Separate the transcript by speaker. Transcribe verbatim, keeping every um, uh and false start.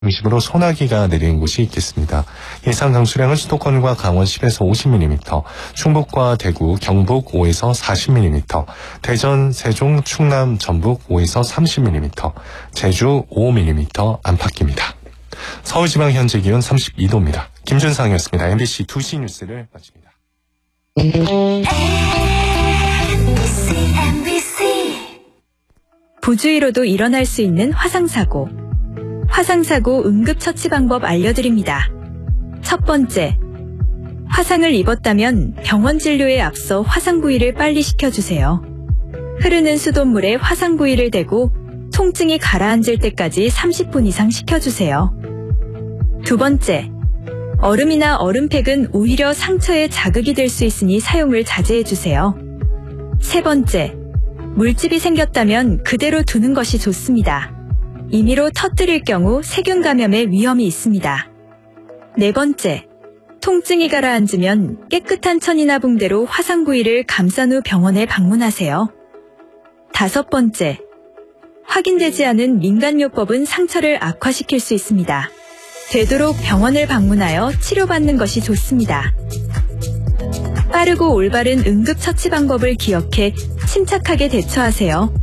Speaker 1: 중심으로 소나기가 내리는 곳이 있겠습니다. 예상 강수량은 수도권과 강원 십에서 오십 밀리미터, 충북과 대구, 경북 오에서 사십 밀리미터, 대전, 세종, 충남, 전북 오에서 삼십 밀리미터, 제주 오 밀리미터 안팎입니다. 서울지방 현재 기온 삼십이 도입니다. 김준상이었습니다. 엠비씨 두 시 뉴스를 마칩니다.
Speaker 2: 부주의로도 일어날 수 있는 화상사고. 화상사고 응급처치 방법 알려드립니다. 첫 번째, 화상을 입었다면 병원 진료에 앞서 화상 부위를 빨리 식혀주세요. 흐르는 수돗물에 화상 부위를 대고 통증이 가라앉을 때까지 삼십 분 이상 식혀주세요. 두 번째, 얼음이나 얼음팩은 오히려 상처에 자극이 될 수 있으니 사용을 자제해주세요. 세 번째, 물집이 생겼다면 그대로 두는 것이 좋습니다. 임의로 터뜨릴 경우 세균 감염의 위험이 있습니다. 네 번째, 통증이 가라앉으면 깨끗한 천이나 붕대로 화상 부위를 감싼 후 병원에 방문하세요. 다섯 번째, 확인되지 않은 민간요법은 상처를 악화시킬 수 있습니다. 되도록 병원을 방문하여 치료받는 것이 좋습니다. 빠르고 올바른 응급처치 방법을 기억해 침착하게 대처하세요.